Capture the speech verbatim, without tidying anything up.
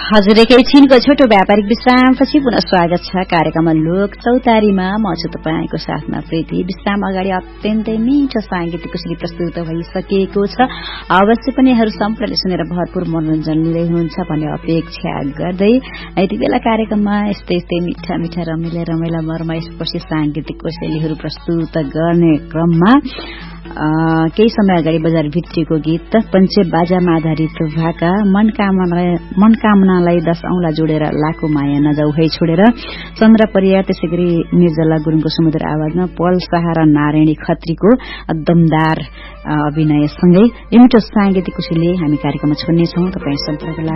हजुर एकैछिनको छोटो व्यापारिक विश्रामपछि पुनः स्वागत छ कार्यक्रम लोक चौतारीमा। म छु तपाईँको साथमा प्रीति। विश्राम अगाडि अत्यन्तै मिठो सांगीतिक कुशली प्रस्तुत भइसकेको छ। अवश्य पनि यहाँहरू सम्पूर्णले सुनेर भरपूर मनोरञ्जन लिँदै हुनुहुन्छ भन्ने अपेक्षा गर्दै यति बेला कार्यक्रममा यस्तै यस्तै मिठा मिठा रमिला रमाइला मर्मस्पर्शी सांगीतिक कुशलीहरू प्रस्तुत गर्ने क्रममा केही समय अगाडि बजार भित्रिएको गीत पञ्चे बाजामा आधारित भाका मनकामनालाई मनकामनालाई दश औंला जोडेर लाखो माया नजाऊ है छोडेर चन्द्र परिया त्यसै गरी निर्जला गुरुङको समुद्र आवाजमा पल सहारा नारायणी खत्रीको दमदार अभिनयसँगै मिठो सांगीतिक कुशली हामी कार्यक्रममा छोड्नेछौं। तपाईँ सम्पूर्णको